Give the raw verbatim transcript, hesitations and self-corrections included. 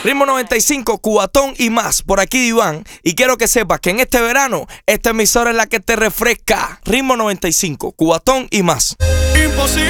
Ritmo noventa y cinco, Cubatón y más. Por aquí Iván. Y quiero que sepas que en este verano, esta emisora es la que te refresca. Ritmo noventa y cinco, Cubatón y más. Imposible.